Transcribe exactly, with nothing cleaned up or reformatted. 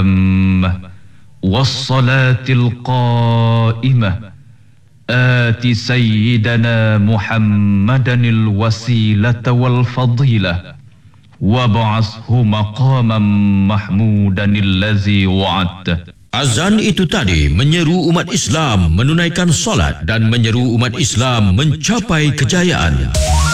التامة والصلاة القائمة آت سيدنا محمدا الوسيلة والفضيلة وابعثه مقاما محمودا الذي وعدته. Azan itu tadi menyeru umat Islam menunaikan solat dan menyeru umat Islam mencapai kejayaan.